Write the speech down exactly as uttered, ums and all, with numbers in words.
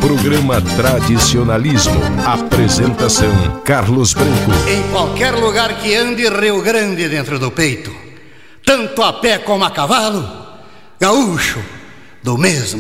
Programa Tradicionalismo. Apresentação Carlos Branco. Em qualquer lugar que ande, Rio Grande dentro do peito. Tanto a pé como a cavalo, gaúcho do mesmo